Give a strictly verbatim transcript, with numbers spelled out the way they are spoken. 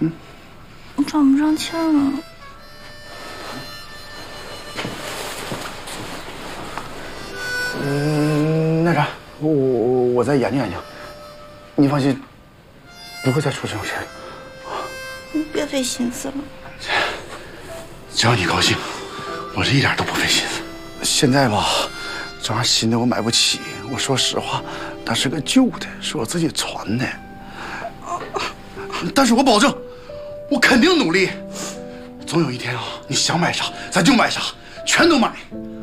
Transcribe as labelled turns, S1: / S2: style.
S1: 嗯，
S2: 我喘不上气儿了。
S1: 嗯，那啥，我我我再研究研究。你放心，不会再出这种事了。
S2: 你别费心思了。
S1: 只要你高兴，我是一点都不费心思。现在吧，这玩意儿新的我买不起。我说实话，它是个旧的，是我自己传的。但是我保证，我肯定努力。总有一天啊，你想买啥咱就买啥，全都买。